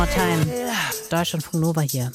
Time. Deutschlandfunk Nova hier.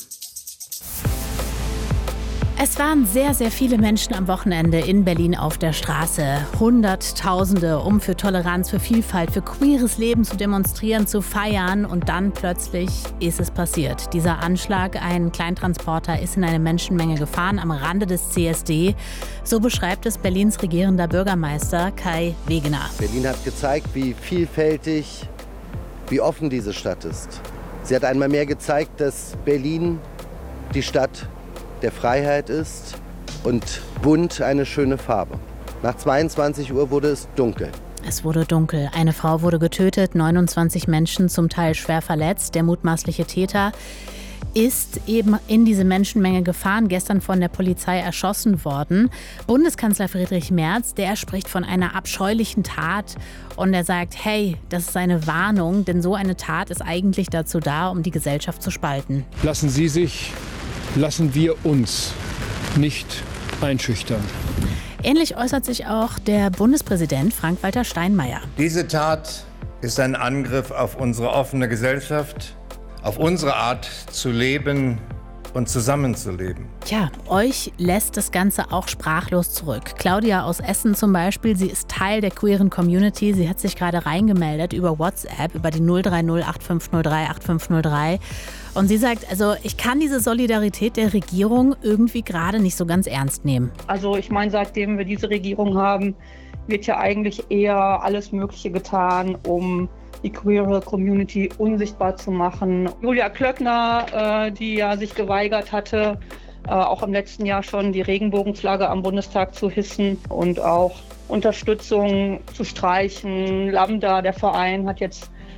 Es waren sehr, sehr viele Menschen am Wochenende in Berlin auf der Straße. Hunderttausende, um für Toleranz, für Vielfalt, für queeres Leben zu demonstrieren, zu feiern. Und dann plötzlich ist es passiert. Dieser Anschlag, ein Kleintransporter ist in eine Menschenmenge gefahren am Rande des CSD. So beschreibt es Berlins regierender Bürgermeister Kai Wegener. Berlin hat gezeigt, wie vielfältig, wie offen diese Stadt ist. Sie hat einmal mehr gezeigt, dass Berlin die Stadt der Freiheit ist und bunt eine schöne Farbe. Nach 22 Uhr wurde es dunkel. Es wurde dunkel. Eine Frau wurde getötet, 29 Menschen zum Teil schwer verletzt. Der mutmaßliche Täter ist eben in diese Menschenmenge gefahren, gestern von der Polizei erschossen worden. Bundeskanzler Friedrich Merz, der spricht von einer abscheulichen Tat und er sagt, hey, das ist eine Warnung, denn so eine Tat ist eigentlich dazu da, um die Gesellschaft zu spalten. Lassen wir uns nicht einschüchtern. Ähnlich äußert sich auch der Bundespräsident Frank-Walter Steinmeier. Diese Tat ist ein Angriff auf unsere offene Gesellschaft, auf unsere Art zu leben und zusammenzuleben. Tja, euch lässt das Ganze auch sprachlos zurück. Claudia aus Essen zum Beispiel, sie ist Teil der queeren Community. Sie hat sich gerade reingemeldet über WhatsApp, über die 030 8503 8503. Und sie sagt, also ich kann diese Solidarität der Regierung irgendwie gerade nicht so ganz ernst nehmen. Also ich meine, seitdem wir diese Regierung haben, wird ja eigentlich eher alles Mögliche getan, um die queere Community unsichtbar zu machen. Julia Klöckner, die ja sich geweigert hatte, auch im letzten Jahr schon die Regenbogenflagge am Bundestag zu hissen und auch Unterstützung zu streichen. Lambda, der Verein, hat jetzt